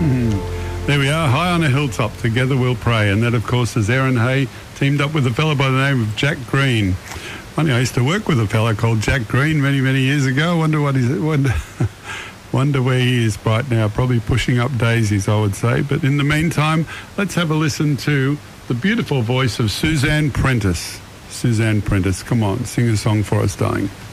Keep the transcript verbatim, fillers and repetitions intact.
There we are, High on a Hilltop, Together We'll Pray. And that, of course, is Aaron Hay, teamed up with a fellow by the name of Jack Green. Funny, I used to work with a fellow called Jack Green many, many years ago. Wonder what he's... Wonder, wonder where he is right now. Probably pushing up daisies, I would say. But in the meantime, let's have a listen to the beautiful voice of Suzanne Prentice. Suzanne Prentice, come on, sing a song for us, darling.